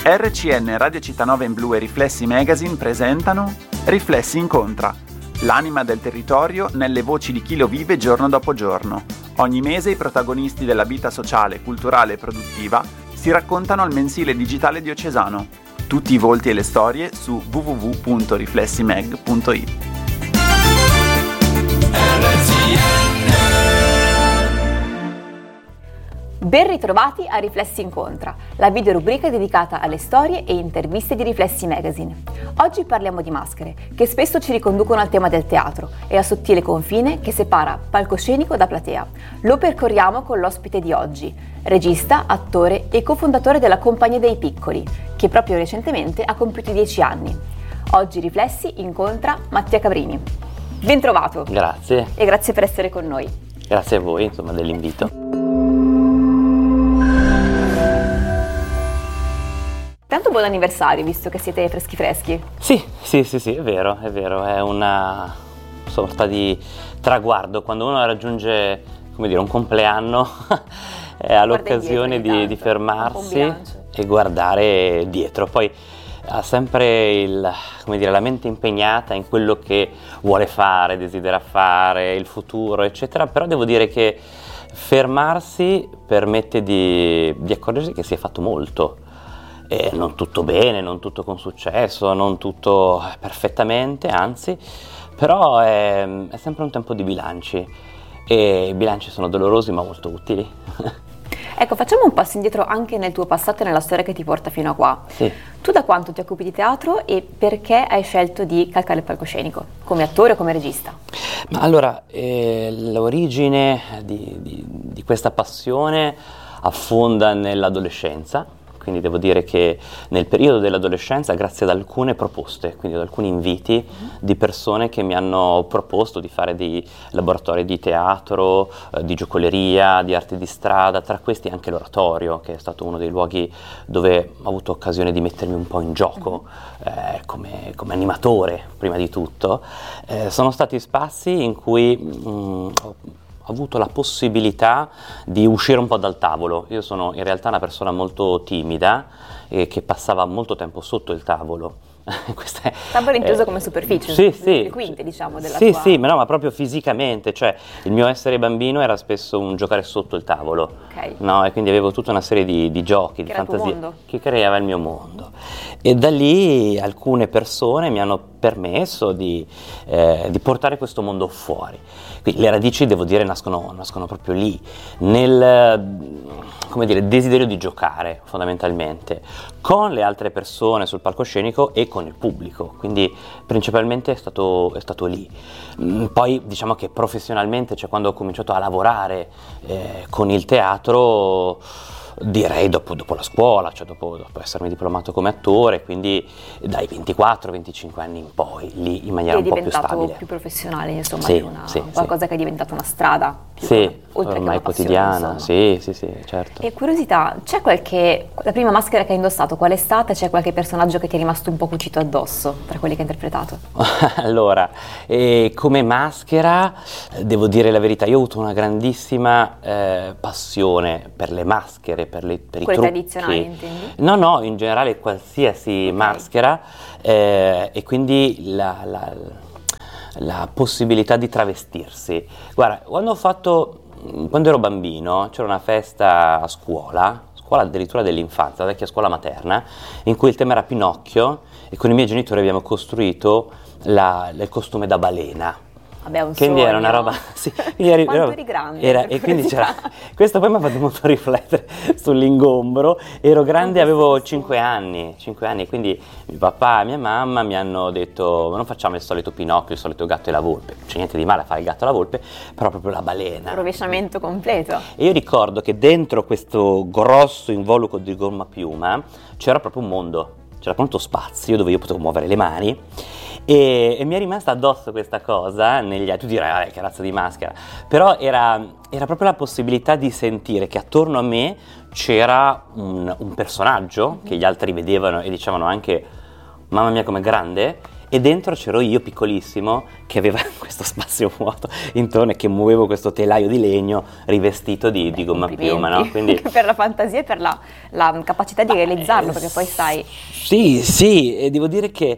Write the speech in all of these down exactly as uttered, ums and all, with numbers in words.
R C N Radio Città in Blu e Riflessi Magazine presentano Riflessi Incontra, l'anima del territorio nelle voci di chi lo vive giorno dopo giorno. Ogni mese i protagonisti della vita sociale, culturale e produttiva si raccontano al mensile digitale diocesano. Tutti i volti e le storie su w w w punto riflessimag punto i t. Ben ritrovati a Riflessi Incontra, la videorubrica dedicata alle storie e interviste di Riflessi Magazine. Oggi parliamo di maschere, che spesso ci riconducono al tema del teatro e al sottile confine che separa palcoscenico da platea. Lo percorriamo con l'ospite di oggi, regista, attore e cofondatore della Compagnia dei Piccoli, che proprio recentemente ha compiuto dieci anni. Oggi Riflessi incontra Mattia Cabrini. Ben trovato! Grazie. E grazie per essere con noi. Grazie a voi, insomma, dell'invito. Tanto buon anniversario, visto che siete freschi freschi. Sì, sì, sì, sì, è vero, è vero, è una sorta di traguardo. Quando uno raggiunge, come dire, un compleanno, ha l'occasione di, di fermarsi e guardare dietro. Poi ha sempre il, come dire, la mente impegnata in quello che vuole fare, desidera fare, il futuro, eccetera. Però devo dire che fermarsi permette di, di accorgersi che si è fatto molto. E non tutto bene, non tutto con successo, non tutto perfettamente, anzi, però è, è sempre un tempo di bilanci e i bilanci sono dolorosi ma molto utili. Ecco, facciamo un passo indietro anche nel tuo passato e nella storia che ti porta fino a qua. Sì. Tu da quanto ti occupi di teatro e perché hai scelto di calcare il palcoscenico, come attore o come regista? Ma allora, eh, l'origine di, di, di questa passione affonda nell'adolescenza. Quindi devo dire che nel periodo dell'adolescenza, grazie ad alcune proposte, quindi ad alcuni inviti mm-hmm. di persone che mi hanno proposto di fare dei laboratori di teatro, eh, di giocoleria, di arte di strada, tra questi anche l'oratorio, che è stato uno dei luoghi dove ho avuto occasione di mettermi un po' in gioco mm-hmm. eh, come, come animatore, prima di tutto. Eh, sono stati spazi in cui mh, ho ho avuto la possibilità di uscire un po' dal tavolo. Io sono in realtà una persona molto timida e che passava molto tempo sotto il tavolo. Questa è, tavolo inteso eh, come superficie, sì, sì, le quinte diciamo della sì, tua... sì, ma no, ma proprio fisicamente, cioè il mio essere bambino era spesso un giocare sotto il tavolo, okay. no? E quindi avevo tutta una serie di, di giochi, che di fantasie che creava il mio mondo. E da lì alcune persone mi hanno permesso di, eh, di portare questo mondo fuori. Quindi le radici, devo dire, nascono, nascono proprio lì, nel, come dire, desiderio di giocare fondamentalmente, con le altre persone sul palcoscenico e con il pubblico, quindi principalmente è stato, è stato lì. Poi diciamo che professionalmente, cioè quando ho cominciato a lavorare eh, con il teatro, direi dopo, dopo la scuola, cioè dopo, dopo essermi diplomato come attore, quindi dai ventiquattro venticinque anni in poi, lì in maniera un po' più stabile. È diventato più professionale, insomma, sì, una, sì, qualcosa sì. che è diventata una strada, più sì, che, oltre ormai che quotidiana, sì, sì, sì, certo. E curiosità, c'è qualche, la prima maschera che hai indossato, qual è stata? C'è qualche personaggio che ti è rimasto un po' cucito addosso tra quelli che hai interpretato? Allora, eh, come maschera, devo dire la verità, io ho avuto una grandissima eh, passione per le maschere, per, le, per i trucchi. Tradizionali, intendi? No, no, in generale qualsiasi okay. maschera eh, e quindi la, la, la possibilità di travestirsi. Guarda, quando ho fatto, quando ero bambino, c'era una festa a scuola, scuola addirittura dell'infanzia, la vecchia scuola materna, in cui il tema era Pinocchio e con i miei genitori abbiamo costruito la, il costume da balena. Vabbè, un quindi sogno. Era una roba sì, eri, quanto eri grande era, e quindi c'era questo poi mi ha fatto molto riflettere sull'ingombro. Ero grande, avevo cinque anni cinque anni, quindi mio papà e mia mamma mi hanno detto non facciamo il solito Pinocchio, il solito gatto e la volpe, c'è niente di male a fare il gatto e la volpe, però proprio la balena, rovesciamento completo. E io ricordo che dentro questo grosso involucro di gomma piuma c'era proprio un mondo, c'era proprio spazio dove io potevo muovere le mani. E, e mi è rimasta addosso questa cosa negli anni. Tu dirai, ah, che razza di maschera, però era, era proprio la possibilità di sentire che attorno a me c'era un, un personaggio che gli altri vedevano e dicevano anche mamma mia com'è grande, e dentro c'ero io piccolissimo che aveva questo spazio vuoto intorno e che muovevo questo telaio di legno rivestito di, Beh, di gomma piuma, no? Quindi per la fantasia e per la, la capacità di realizzarlo, eh, perché poi sai. Sì, sì, e devo dire che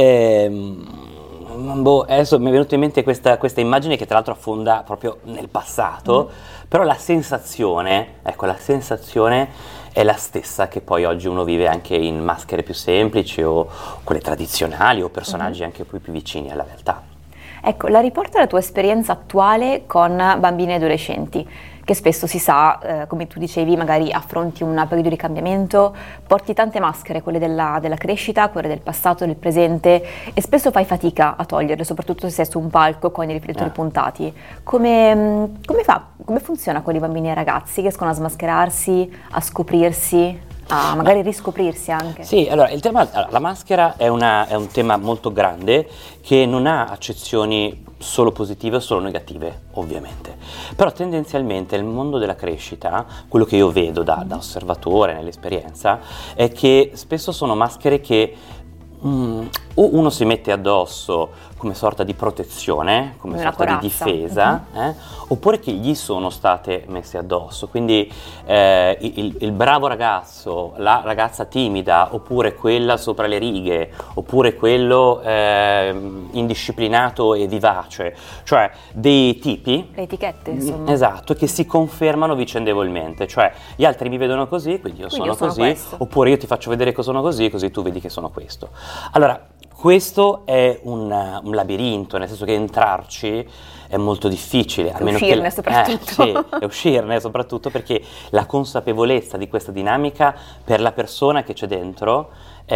ehm, boh, adesso mi è venuta in mente questa, questa immagine che tra l'altro affonda proprio nel passato, mm. però la sensazione, ecco, la sensazione è la stessa che poi oggi uno vive anche in maschere più semplici o quelle tradizionali o personaggi mm-hmm. anche più, più vicini alla realtà. Ecco, la riporta alla tua esperienza attuale con bambini e adolescenti, che spesso si sa, eh, come tu dicevi, magari affronti un periodo di cambiamento, porti tante maschere, quelle della, della crescita, quelle del passato, del presente, e spesso fai fatica a toglierle, soprattutto se sei su un palco con i riflettori eh. puntati. Come, come fa, come funziona con i bambini e i ragazzi? Riescono a smascherarsi, a scoprirsi, a magari riscoprirsi anche? Sì, allora, il tema, allora, la maschera è, una, è un tema molto grande che non ha accezioni solo positive o solo negative, ovviamente. Però tendenzialmente il mondo della crescita, quello che io vedo da, da osservatore nell'esperienza, è che spesso sono maschere che mm, o uno si mette addosso come sorta di protezione, come Una sorta corazza. di difesa, uh-huh. eh? oppure che gli sono state messe addosso. Quindi eh, il, il bravo ragazzo, la ragazza timida, oppure quella sopra le righe, oppure quello eh, indisciplinato e vivace, cioè dei tipi, le etichette, insomma. Esatto, che si confermano vicendevolmente, cioè gli altri mi vedono così, quindi io quindi sono, io sono così, questo. Oppure io ti faccio vedere che sono così, così tu vedi che sono questo. Allora, questo è un, un labirinto, nel senso che entrarci è molto difficile. E uscirne che, soprattutto. Eh, sì, e uscirne soprattutto perché la consapevolezza di questa dinamica per la persona che c'è dentro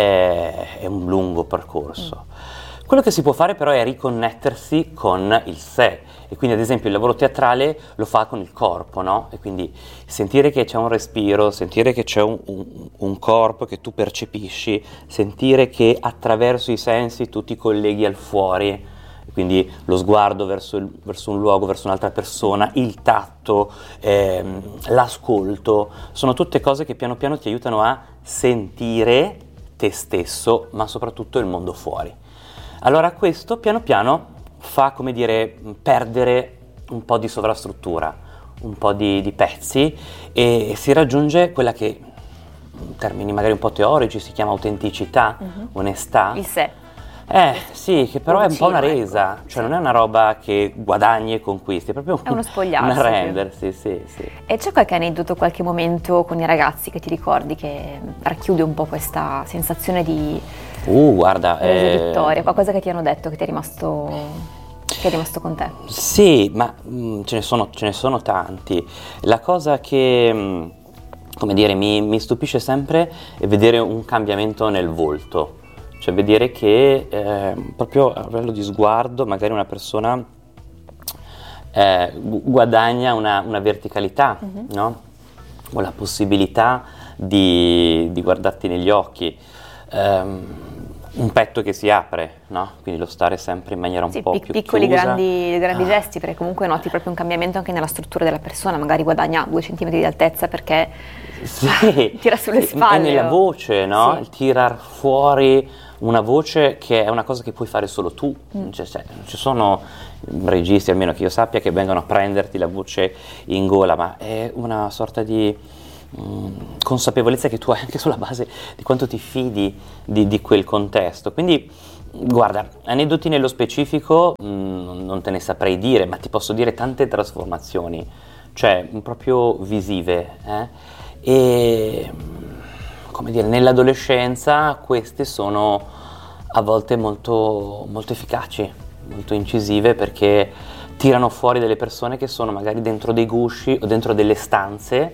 è, è un lungo percorso. Mm. Quello che si può fare però è riconnettersi con il sé, e quindi ad esempio il lavoro teatrale lo fa con il corpo, no? E quindi sentire che c'è un respiro, sentire che c'è un, un, un corpo che tu percepisci, sentire che attraverso i sensi tu ti colleghi al fuori, quindi lo sguardo verso, il, verso un luogo, verso un'altra persona, il tatto, ehm, l'ascolto, sono tutte cose che piano piano ti aiutano a sentire te stesso, ma soprattutto il mondo fuori. Allora questo piano piano fa, come dire, perdere un po' di sovrastruttura, un po' di, di pezzi, e si raggiunge quella che, in termini magari un po' teorici, si chiama autenticità, uh-huh. onestà. Il sé. Eh, sì, che però è un po' una resa, ecco. cioè non è una roba che guadagni e conquisti, è proprio un, è uno spogliarsi. Un arrendersi, sì, sì. E c'è qualche aneddoto, qualche momento con i ragazzi che ti ricordi che racchiude un po' questa sensazione di uh, guarda, eh, vittoria, eh, qualcosa che ti hanno detto che ti è rimasto, che è rimasto con te? Sì, ma mh, ce ne sono, ce ne sono tanti. La cosa che, mh, come dire, mi, mi stupisce sempre è vedere un cambiamento nel volto. Cioè vedere che eh, proprio a livello di sguardo magari una persona eh, gu- guadagna una, una verticalità, uh-huh. no? O la possibilità di, di guardarti negli occhi, um, un petto che si apre, no? Quindi lo stare sempre in maniera un sì, po' pic- più piccoli chiusa. grandi, grandi ah. gesti, perché comunque noti proprio un cambiamento anche nella struttura della persona, magari guadagna due centimetri di altezza perché sì. tira sulle spalle. È nella voce, no? Sì. Il tirar fuori una voce che è una cosa che puoi fare solo tu, mm. cioè, cioè, ci sono registi, almeno che io sappia, che vengono a prenderti la voce in gola, ma è una sorta di mh, consapevolezza che tu hai anche sulla base di quanto ti fidi di, di quel contesto. Quindi guarda, aneddoti nello specifico mh, non te ne saprei dire, ma ti posso dire tante trasformazioni, cioè proprio visive, eh? E come dire, nell'adolescenza queste sono a volte molto, molto efficaci, molto incisive, perché tirano fuori delle persone che sono magari dentro dei gusci o dentro delle stanze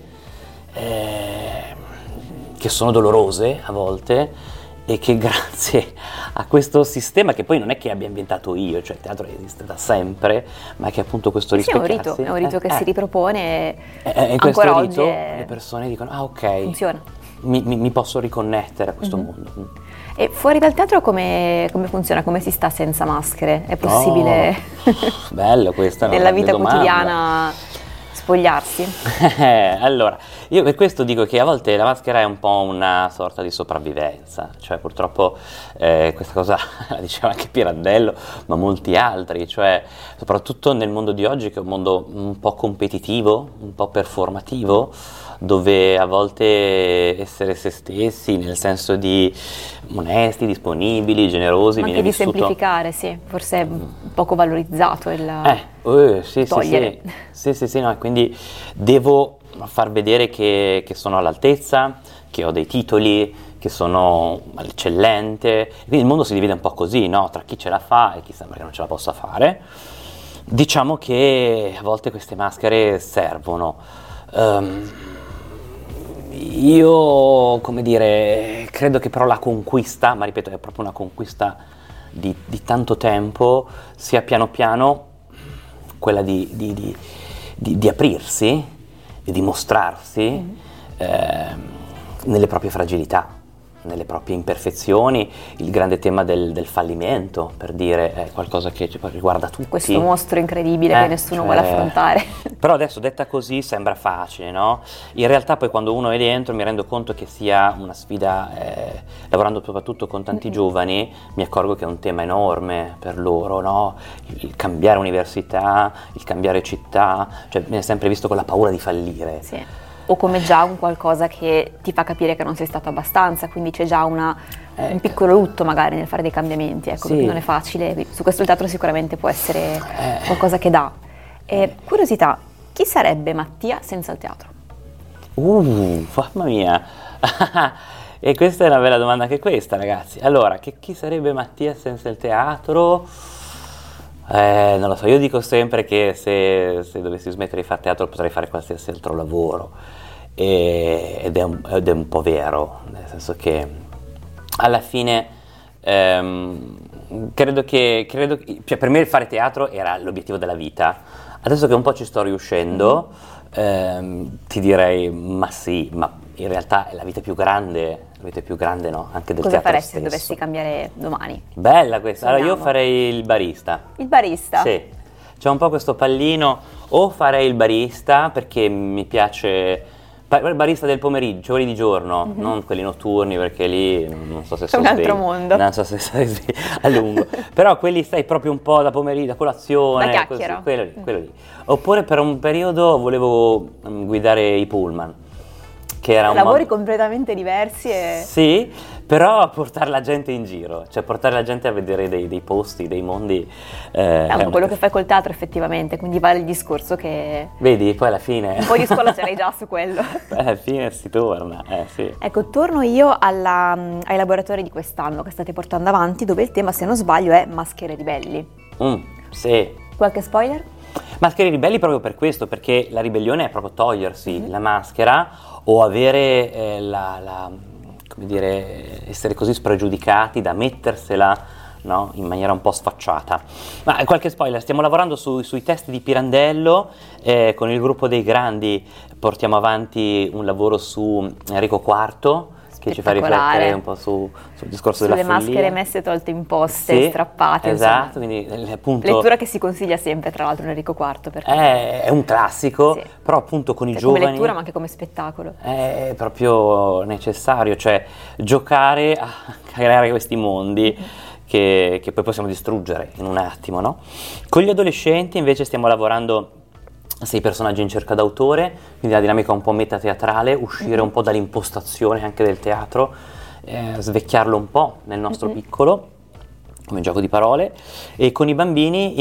eh, che sono dolorose a volte, e che grazie a questo sistema, che poi non è che abbia inventato io, cioè il teatro esiste da sempre, ma che appunto questo sì, rispecchiarsi... È un rito, è un rito eh, che eh, si ripropone e eh, in ancora questo oggi rito è... le persone dicono ah ok, funziona. Mi, mi, mi posso riconnettere a questo Mm-hmm. mondo. E fuori dal teatro come, come funziona? Come si sta senza maschere? È possibile? Oh, bello questa. Nella vita domanda. quotidiana Spogliarsi? Allora, io per questo dico che a volte la maschera è un po' una sorta di sopravvivenza, cioè purtroppo eh, questa cosa la diceva anche Pirandello, ma molti altri, cioè soprattutto nel mondo di oggi, che è un mondo un po' competitivo, un po' performativo, dove a volte essere se stessi, nel senso di onesti, disponibili, generosi, Ma viene anche di vissuto... semplificare, sì, forse è poco valorizzato il Eh, eh, sì, sì, togliere. sì, sì, sì, sì, no, quindi devo far vedere che, che sono all'altezza, che ho dei titoli, che sono eccellente. Quindi il mondo si divide un po' così, no? Tra chi ce la fa e chi sembra che non ce la possa fare. Diciamo che a volte queste maschere servono. Um, io, come dire, credo che però la conquista, ma ripeto, è proprio una conquista di, di tanto tempo, sia piano piano quella di, di, di, di, di aprirsi e di mostrarsi mm. eh, nelle proprie fragilità, nelle proprie imperfezioni. Il grande tema del, del fallimento, per dire, è qualcosa che riguarda tutti. Questo mostro incredibile eh, che nessuno cioè, vuole affrontare. Però adesso detta così sembra facile, no? In realtà poi quando uno è dentro mi rendo conto che sia una sfida, eh, lavorando soprattutto con tanti mm-hmm. giovani, mi accorgo che è un tema enorme per loro, no? Il, il cambiare università, il cambiare città, cioè viene sempre visto con la paura di fallire. Sì. O come già un qualcosa che ti fa capire che non sei stato abbastanza, quindi c'è già una, eh, un piccolo lutto magari nel fare dei cambiamenti, ecco, sì. perché non è facile. Su questo il teatro sicuramente può essere eh. qualcosa che dà. E, curiosità, chi sarebbe Mattia senza il teatro? Uh, mamma mia! E questa è una bella domanda anche questa, ragazzi. Allora, che, chi sarebbe Mattia senza il teatro? Eh, non lo so, io dico sempre che se, se dovessi smettere di fare teatro potrei fare qualsiasi altro lavoro, e, ed, è un, ed è un po' vero, nel senso che alla fine ehm, credo che, credo che cioè per me il fare teatro era l'obiettivo della vita. Adesso che un po' ci sto riuscendo, ehm, ti direi ma sì, ma in realtà è la vita più grande, la vita più grande no, anche del Cosa teatro faresti stesso. Se dovessi cambiare domani? Bella questa, allora io Sogniamo. farei il barista. Il barista? Sì, c'è un po' questo pallino, o farei il barista perché mi piace, il barista del pomeriggio, quelli di giorno, mm-hmm. non quelli notturni perché lì non so se C'è sono un altro svegli. mondo. Non so se stai svegli a lungo, però quelli stai proprio un po' da pomeriggio, da colazione, da chiacchiera. Così, quello lì, quello lì. Oppure per un periodo volevo um, guidare i pullman. Che era un Lavori modo... completamente diversi e... Sì, però portare la gente in giro, cioè portare la gente a vedere dei, dei posti, dei mondi... Eh, è un quello che fai col teatro effettivamente, quindi vale il discorso che... Vedi, poi alla fine... Un po' di scuola ce l'hai già su quello. Poi alla fine si torna, eh sì. Ecco, torno io alla, ai laboratori di quest'anno che state portando avanti, dove il tema, se non sbaglio, è maschere ribelli. Mm, sì. Qualche spoiler? Maschere ribelli proprio per questo, perché la ribellione è proprio togliersi mm-hmm. la maschera o avere eh, la, la, come dire, essere così spregiudicati da mettersela, no, in maniera un po' sfacciata. Ma qualche spoiler, stiamo lavorando su, sui testi di Pirandello, eh, con il gruppo dei grandi portiamo avanti un lavoro su Enrico quarto, che ci fa riflettere un po' su, sul discorso sulle della follia. Sulle maschere messe tolte imposte, sì, strappate. Esatto, quindi appunto... Lettura che si consiglia sempre, tra l'altro, Enrico quarto. Perché è, è un classico, sì. Però appunto con i cioè, giovani... Come lettura ma anche come spettacolo. È proprio necessario, cioè giocare a creare questi mondi mm. che, che poi possiamo distruggere in un attimo, no? Con gli adolescenti invece stiamo lavorando sei personaggi in cerca d'autore, quindi la dinamica un po' metateatrale, uscire mm-hmm. un po' dall'impostazione anche del teatro, eh, svecchiarlo un po' nel nostro mm-hmm. piccolo, come gioco di parole, e con i bambini